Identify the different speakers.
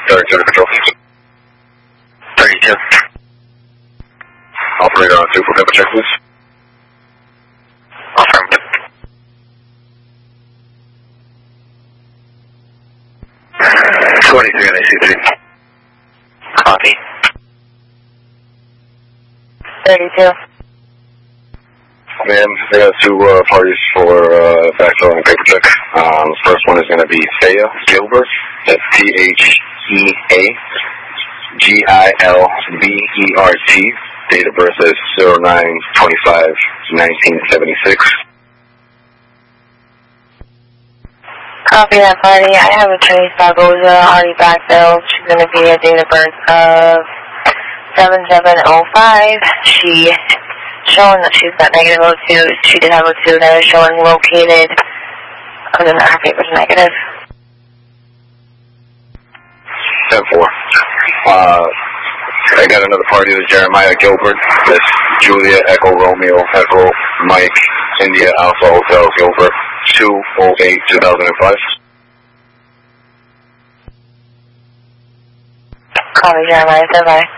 Speaker 1: 32 to control.
Speaker 2: 32.
Speaker 1: Operator on 2 for pepper check, please.
Speaker 2: Affirmative.
Speaker 1: 23 on AC3.
Speaker 2: Copy.
Speaker 3: 32.
Speaker 1: Ma'am, I got 2 parties for backfill and paper check. First one is going to be Thea Gilbert. That's THEA Gilbert. Date of birth is 09/25/1976.
Speaker 3: Copy that party. I have a Trace Barboza already backfilled. She's going to be a date of birth of 7705. She showing that she's got negative O2. She did have O2 that is showing located. Other than that, her paper's negative.
Speaker 1: 10-4. I got another party with Jeremiah Gilbert. That's Julia Echo Romeo Echo Mike India Alpha Hotel Gilbert. 2/08/2005.
Speaker 3: Copy, Jeremiah. Bye-bye.